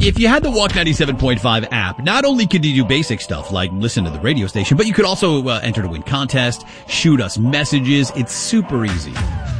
If you had the Walk 97.5 app, not only could you do basic stuff like listen to the radio station, but you could also enter to win contests, shoot us messages. It's super easy.